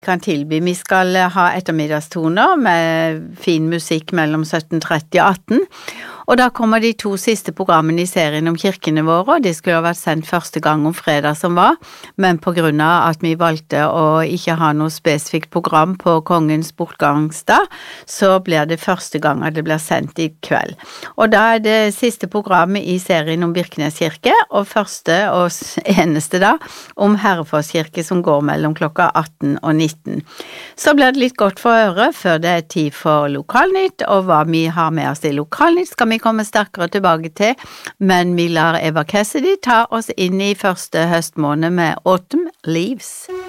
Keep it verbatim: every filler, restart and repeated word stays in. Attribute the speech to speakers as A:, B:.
A: kan tilby. Vi skal ha ettermiddagstoner med fin musikk mellom sytten tretti og atten, og da kommer de to siste programmene i serien om kirkene våre, og de skulle ha vært sendt første gang om fredag som var, men på grunn av at vi valgte å ikke ha noe spesifikt program på kongens bortgangsdag, så blir det første gang at det blir sendt i kveld. Og da er det siste programmet i serien om Birkenes kirke, og første og eneste da, om Herrefoss kirke som går mellom klokka atten og nitten. Så blir det litt godt for øret før det er tid for Lokalnytt, og hva vi har med oss i Lokalnytt skal vi komme sterkere tilbake til, men vi lar Eva Cassidy ta oss inn i første høstmåned med Autumn Leaves.